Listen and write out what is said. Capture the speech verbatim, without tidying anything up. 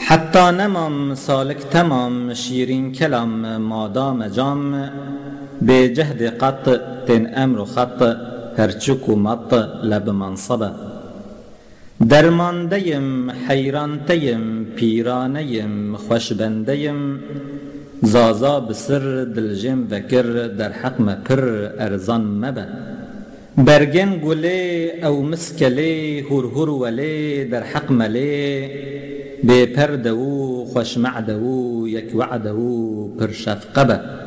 حتی نمام سالک تمام شیرین کلام مادام جام به جهد قط تن امر و خط هرچک و مط لب منصبه درماندهیم حیرانتهیم پیرانهیم خوشبندهیم زازا بسر دلجم وکر در حق مپر ارزان مبه برگن گله او مسکله هر هر وله در حق مله بپرده و خوش معده و یک وعده و پر شفقه